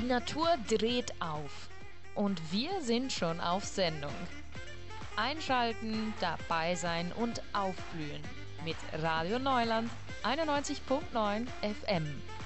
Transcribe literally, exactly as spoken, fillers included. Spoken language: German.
Natur dreht auf und wir sind schon auf Sendung. Einschalten, dabei sein und aufblühen mit Radio Neuland einundneunzig Komma neun F M.